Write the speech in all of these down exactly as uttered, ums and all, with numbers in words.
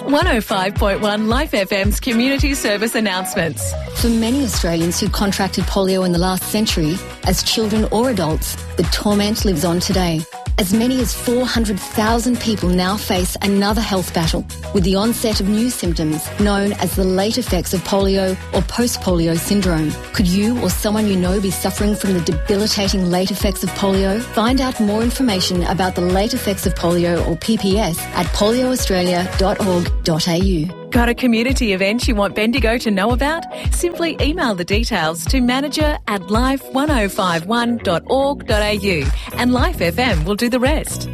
one oh five point one Life F M's community service announcements. For many Australians who contracted polio in the last century, as children or adults, the torment lives on today. As many as four hundred thousand people now face another health battle with the onset of new symptoms known as the late effects of polio or post-polio syndrome. Could you or someone you know be suffering from the debilitating late effects of polio? Find out more information about the late effects of polio or P P S at polio australia dot org dot a u. Got a community event you want Bendigo to know about? Simply email the details to manager at life one oh five one dot org dot a u and Life F M will do the rest.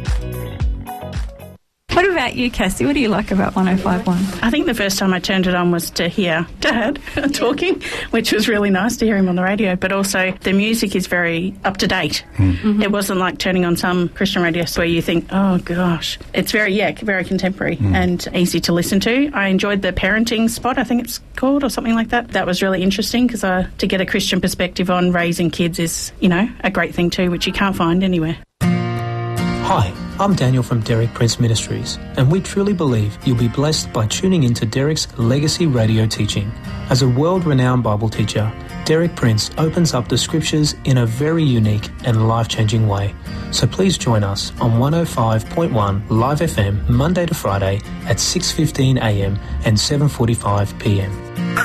What about you, Cassie? What do you like about one oh five point one? I think the first time I turned it on was to hear Dad talking, which was really nice to hear him on the radio, but also the music is very up to date. Mm-hmm. It wasn't like turning on some Christian radio where you think, oh gosh. It's very, yeah, very contemporary mm. and easy to listen to. I enjoyed the parenting spot, I think it's called, or something like that. That was really interesting because uh, to get a Christian perspective on raising kids is, you know, a great thing too, which you can't find anywhere. Hi, I'm Daniel from Derek Prince Ministries, and we truly believe you'll be blessed by tuning into Derek's legacy radio teaching. As a world-renowned Bible teacher, Derek Prince opens up the scriptures in a very unique and life-changing way. So please join us on one oh five point one Live F M Monday to Friday at six fifteen a m and seven forty-five p m.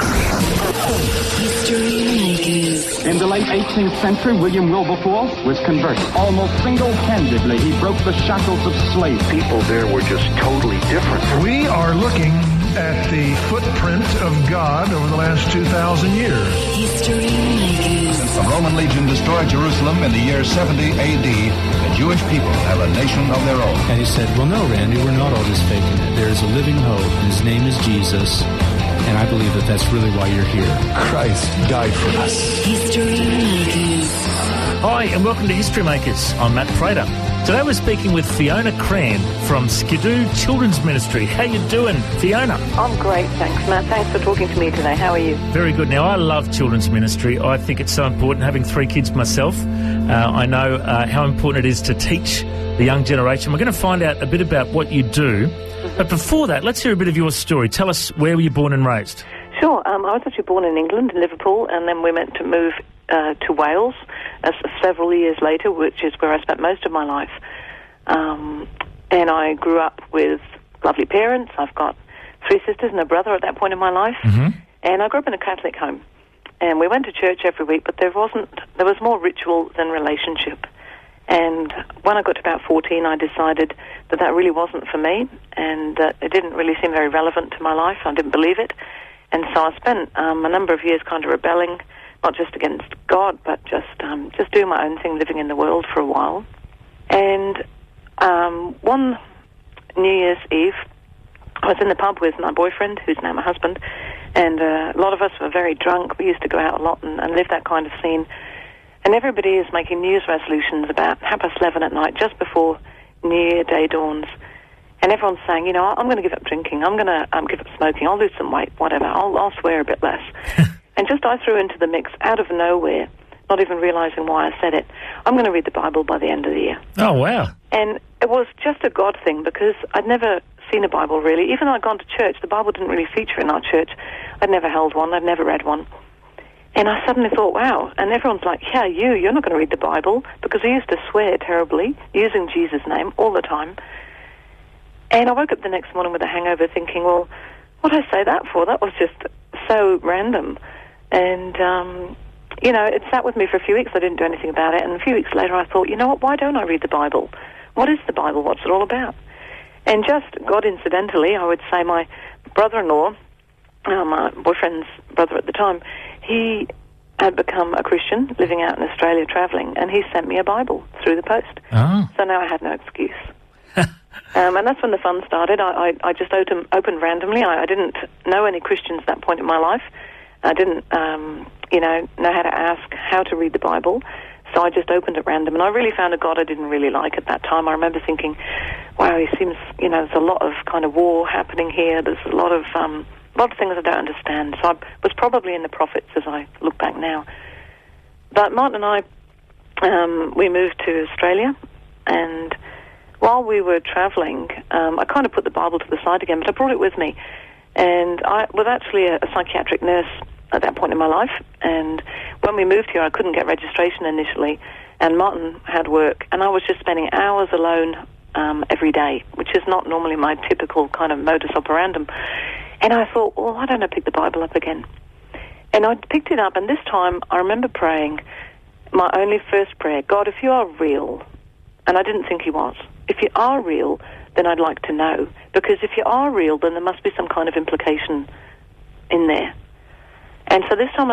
In the late eighteenth century, William Wilberforce was converted. Almost single-handedly, he broke the shackles of slavery. People there were just totally different. We are looking at the footprint of God over the last two thousand years. History Makers. Since the Roman legion destroyed Jerusalem in the year seventy A D, the Jewish people have a nation of their own. And he said, well, no, Randy, we're not all just faking it. There is a living hope, and his name is Jesus. And I believe that that's really why you're here. Christ died for us. History Makers. Hi, and welcome to History Makers. I'm Matt Prater. Today we're speaking with Fiona Cran from Skidoo Children's Ministry. How you doing, Fiona? I'm great, thanks, Matt. Thanks for talking to me today. How are you? Very good. Now, I love children's ministry. I think it's so important, having three kids myself. Uh, I know uh, how important it is to teach the young generation. We're going to find out a bit about what you do. Mm-hmm. But before that, let's hear a bit of your story. Tell us, where were you born and raised? Sure. Um, I was actually born in England, in Liverpool, and then we meant to move uh, to Wales uh, several years later, which is where I spent most of my life. Um, and I grew up with lovely parents. I've got three sisters and a brother at that point in my life. Mm-hmm. And I grew up in a Catholic home. And we went to church every week, but there wasn't, there was more ritual than relationship. And when I got to about fourteen, I decided that that really wasn't for me, and that it didn't really seem very relevant to my life. I didn't believe it. And so I spent um, a number of years kind of rebelling, not just against God, but just um, just doing my own thing, living in the world for a while. And um, one New Year's Eve, I was in the pub with my boyfriend, who's now my husband, and uh, a lot of us were very drunk. We used to go out a lot and, and live that kind of scene. And everybody is making New Year's resolutions about half past eleven at night, just before New Year Day dawns. And everyone's saying, you know, I'm going to give up drinking. I'm going to um, give up smoking. I'll lose some weight, whatever. I'll, I'll swear a bit less. And just I threw into the mix, out of nowhere, not even realizing why I said it, I'm going to read the Bible by the end of the year. Oh, wow. And it was just a God thing, because I'd never seen a Bible, really. Even though I'd gone to church, the Bible didn't really feature in our church. I'd never held one. I'd never read one. And I suddenly thought, wow. And everyone's like, yeah, you, you're not going to read the Bible, because I used to swear terribly, using Jesus' name all the time. And I woke up the next morning with a hangover thinking, well, what did I say that for? That was just so random. And, um, you know, it sat with me for a few weeks. I didn't do anything about it. And a few weeks later I thought, you know what, why don't I read the Bible? What is the Bible? What's it all about? And just, God incidentally, I would say my brother-in-law, uh, my boyfriend's brother at the time, he had become a Christian, living out in Australia, travelling, and he sent me a Bible through the post. Oh. So now I had no excuse. um, and that's when the fun started. I, I, I just opened, opened randomly. I, I didn't know any Christians at that point in my life. I didn't, um, you know, know how to ask how to read the Bible. So I just opened at random. And I really found a God I didn't really like at that time. I remember thinking, wow, he seems, you know, there's a lot of kind of war happening here. There's a lot of... Um, A lot of things I don't understand. So I was probably in the prophets as I look back now. But Martin and I, um, we moved to Australia, and while we were travelling, um, I kind of put the Bible to the side again, but I brought it with me. And I was actually a, a psychiatric nurse at that point in my life. And when we moved here, I couldn't get registration initially. And Martin had work. And I was just spending hours alone um, every day, which is not normally my typical kind of modus operandum. And I thought, well, why don't I pick the Bible up again? And I picked it up, and this time I remember praying my only first prayer, God, if you are real, and I didn't think he was, if you are real, then I'd like to know. Because if you are real, then there must be some kind of implication in there. And so this time